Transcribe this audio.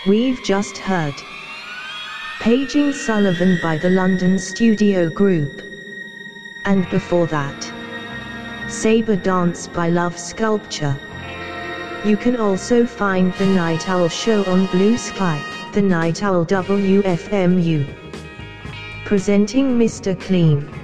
We've just heard Paging Sullivan by the London Studio Group. And before that, Sabre Dance by Love Sculpture. You can also find The Night Owl Show on Blue Sky, The Night Owl WFMU. Presenting Mr. Clean.